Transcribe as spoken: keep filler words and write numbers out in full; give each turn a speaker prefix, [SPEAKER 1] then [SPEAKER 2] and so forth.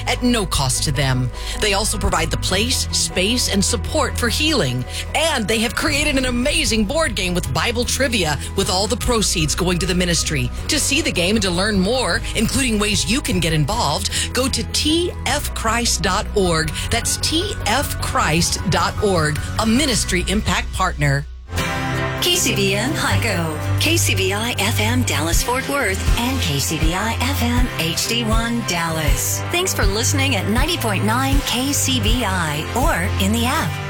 [SPEAKER 1] at no cost to them. They also provide the place, space, and support for healing. And they have created an amazing board game with Bible trivia, with all the proceeds going to the ministry. To see the game and to learn more, including ways you can get involved, go to t f christ dot org. That's t f christ dot org, a ministry impact partner.
[SPEAKER 2] K C B N Hyco, K C B I F M Dallas-Fort Worth, and K C B I F M H D one Dallas. Thanks for listening at ninety point nine K C B I or in the app.